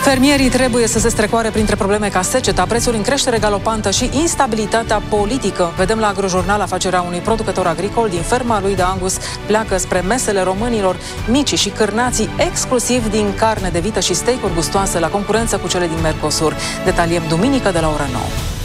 Fermierii trebuie să se strecoare printre probleme ca seceta, prețuri în creștere galopantă și instabilitatea politică. Vedem la Agrojurnal afacerea unui producător agricol din ferma lui de Angus pleacă spre mesele românilor, micii și cârnații exclusiv din carne de vită și steak-uri gustoase la concurență cu cele din Mercosur. Detaliem duminică de la ora 9.